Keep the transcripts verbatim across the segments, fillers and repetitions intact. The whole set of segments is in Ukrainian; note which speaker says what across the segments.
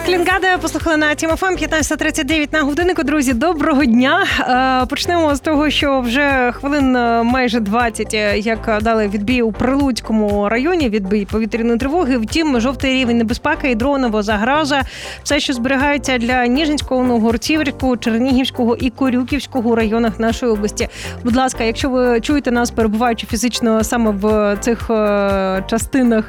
Speaker 1: Клінгада послухали на Тім еф ем, п'ятнадцята тридцять дев'ять на годиннику. Друзі, доброго дня. Почнемо з того, що вже хвилин майже двадцять, як дали відбій у Прилуцькому районі, відбій повітряної тривоги. Втім, жовтий рівень небезпеки і дронова загроза все, що зберігається для Ніжинського, Новогородцівського, Чернігівського і Корюківського районах нашої області. Будь ласка, якщо ви чуєте нас, перебуваючи фізично саме в цих частинах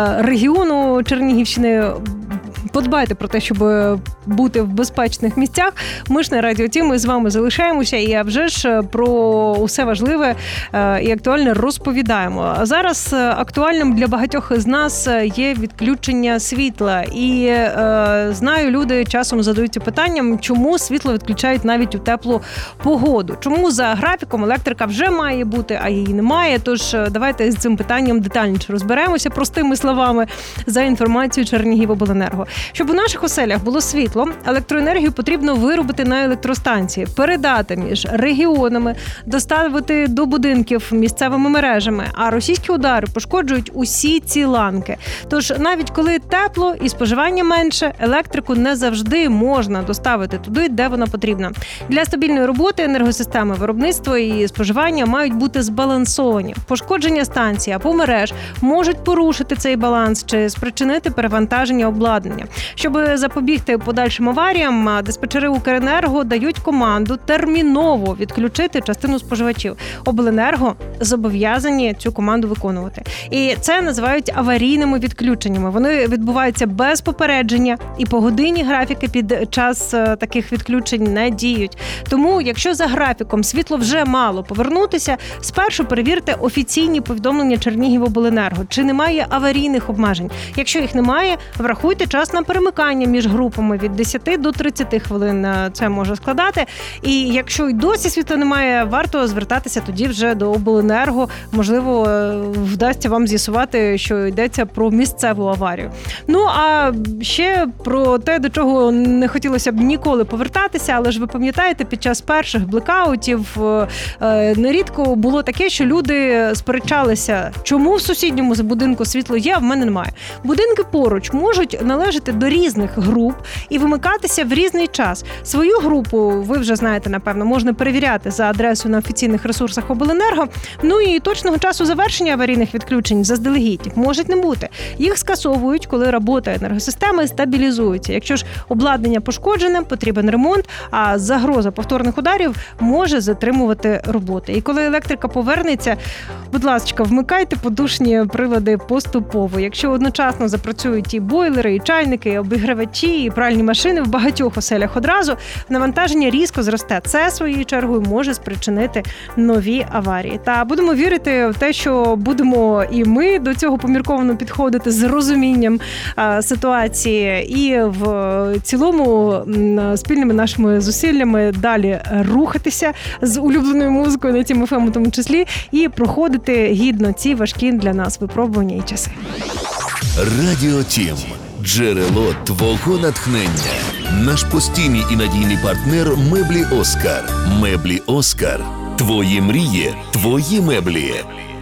Speaker 1: регіону Чернігівщини, подбайте про те, щоб бути в безпечних місцях. Ми ж на Радіо Тім, ми з вами залишаємося і, а вже ж, про усе важливе і актуальне розповідаємо. А зараз актуальним для багатьох із нас є відключення світла. І е, знаю, люди часом задаються питанням, чому світло відключають навіть у теплу погоду. Чому за графіком електрика вже має бути, а її немає. Тож давайте з цим питанням детальніше розберемося простими словами за інформацією Чернігівобленерго. Щоб у наших оселях було світло, електроенергію потрібно виробити на електростанції, передати між регіонами, доставити до будинків місцевими мережами, а російські удари пошкоджують усі ці ланки. Тож навіть коли тепло і споживання менше, електрику не завжди можна доставити туди, де вона потрібна. Для стабільної роботи енергосистеми виробництво і споживання мають бути збалансовані. Пошкодження станцій або мереж можуть порушити цей баланс чи спричинити перевантаження обладнання. Щоб запобігти подальшим аваріям, диспетчери Укренерго дають команду терміново відключити частину споживачів. Обленерго зобов'язані цю команду виконувати. І це називають аварійними відключеннями. Вони відбуваються без попередження, і погодинні графіки під час таких відключень не діють. Тому, якщо за графіком світло вже мало повернутися, спершу перевірте офіційні повідомлення Чернігівобленерго, чи немає аварійних обмежень. Якщо їх немає, врахуйте час на перемикання між групами від десяти до тридцяти хвилин це може складати. І якщо й досі світла немає, варто звертатися тоді вже до обленерго. Можливо, вдасться вам з'ясувати, що йдеться про місцеву аварію. Ну, а ще про те, до чого не хотілося б ніколи повертатися, але ж ви пам'ятаєте, під час перших блекаутів нерідко було таке, що люди сперечалися, чому в сусідньому будинку світло є, а в мене немає. Будинки поруч можуть належати до різних груп і вимикатися в різний час. Свою групу, ви вже знаєте, напевно, можна перевіряти за адресою на офіційних ресурсах обленерго. Ну і точного часу завершення аварійних відключень заздалегідь може не бути. Їх скасовують, коли робота енергосистеми стабілізується. Якщо ж обладнання пошкоджене, потрібен ремонт, а загроза повторних ударів може затримувати роботи. І коли електрика повернеться, будь ласка, вмикайте подушні прилади поступово. Якщо одночасно запрацюють і бойлери, і чайники, і обігрівачі, і пральні машини в багатьох оселях одразу, навантаження різко зросте. Це, своєю чергою, може спричинити нові аварії. Та будемо вірити в те, що будемо і ми до цього помірковано підходити з розумінням а, ситуації і в цілому м, спільними нашими зусиллями далі рухатися з улюбленою музикою на Тім еф ем у тому числі і проходити гідно ці важкі для нас випробування і часи.
Speaker 2: Радіо Тім. Джерело твого натхнення. Наш постійний і надійний партнер «Меблі Оскар». «Меблі Оскар». Твої мрії, твої меблі.